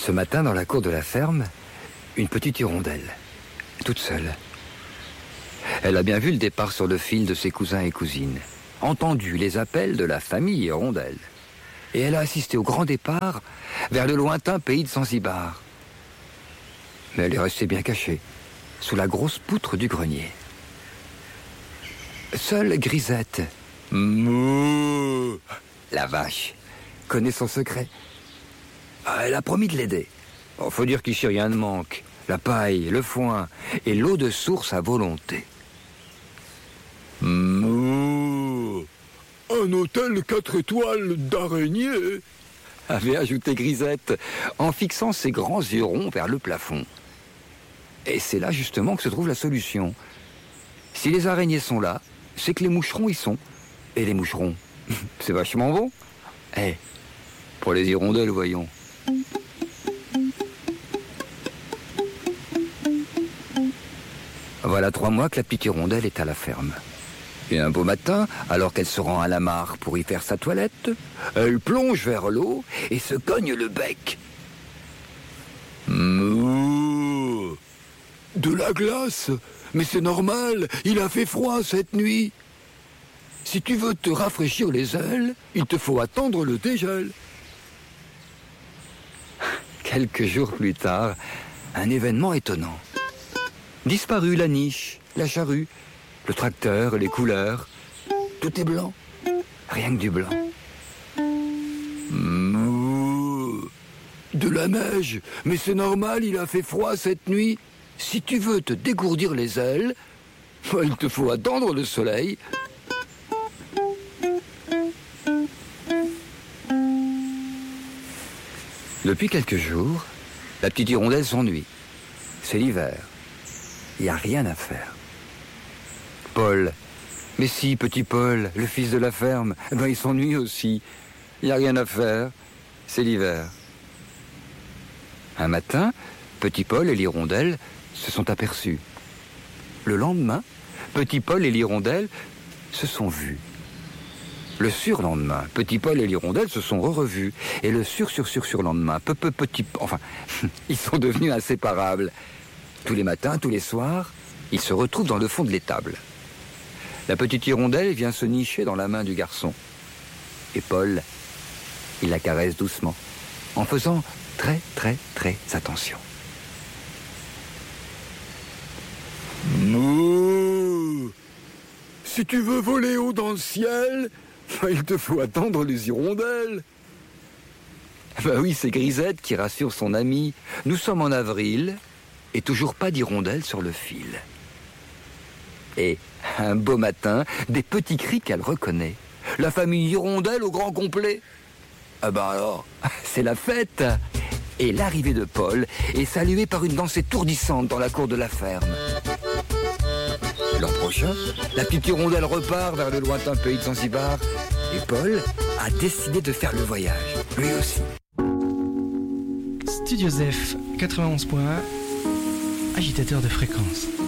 Ce matin, dans la cour de la ferme, une petite hirondelle, toute seule. Elle a bien vu le départ sur le fil de ses cousins et cousines, entendu les appels de la famille hirondelle. Et elle a assisté au grand départ vers le lointain pays de Zanzibar. Mais elle est restée bien cachée, sous la grosse poutre du grenier. Seule Grisette, mouh, la vache, connaît son secret. Elle a promis de l'aider. Faut dire qu'ici rien ne manque. La paille, le foin et l'eau de source à volonté. Mouh, un hôtel 4 étoiles d'araignée, avait ajouté Grisette en fixant ses grands yeux ronds vers le plafond. Et c'est là justement que se trouve la solution. Si les araignées sont là, c'est que les moucherons y sont. Et les moucherons, c'est vachement bon. Pour les hirondelles, voyons. Voilà 3 mois que la petite hirondelle est à la ferme. Et un beau matin, alors qu'elle se rend à la mare pour y faire sa toilette, elle plonge vers l'eau et se cogne le bec. Mouh, de la glace, mais c'est normal, il a fait froid cette nuit. Si tu veux te rafraîchir les ailes, il te faut attendre le dégel. Quelques jours plus tard, un événement étonnant. Disparu la niche, la charrue, le tracteur, les couleurs. Tout est blanc, rien que du blanc. Mouh, de la neige, mais c'est normal, il a fait froid cette nuit. Si tu veux te dégourdir les ailes, il te faut attendre le soleil. Depuis quelques jours, la petite hirondelle s'ennuie. C'est l'hiver. Il n'y a rien à faire. Paul, mais si, petit Paul, le fils de la ferme, il s'ennuie aussi. Il n'y a rien à faire. C'est l'hiver. Un matin, petit Paul et l'hirondelle se sont aperçus. Le lendemain, petit Paul et l'hirondelle se sont vus. Le surlendemain, petit Paul et l'hirondelle se sont revus. Et le surlendemain, ils sont devenus inséparables. Tous les matins, tous les soirs, ils se retrouvent dans le fond de l'étable. La petite hirondelle vient se nicher dans la main du garçon. Et Paul, il la caresse doucement, en faisant très, très, très attention. Mouh, si tu veux voler haut dans le ciel, il te faut attendre les hirondelles. Oui, c'est Grisette qui rassure son ami. Nous sommes en avril et toujours pas d'hirondelle sur le fil. Et un beau matin, des petits cris qu'elle reconnaît. La famille hirondelle au grand complet. Alors, c'est la fête. Et l'arrivée de Paul est saluée par une danse étourdissante dans la cour de la ferme. L'an prochain, la petite hirondelle repart vers le lointain pays de Zanzibar. Et Paul a décidé de faire le voyage, lui aussi. Studio Zef 91.1, agitateur de fréquence.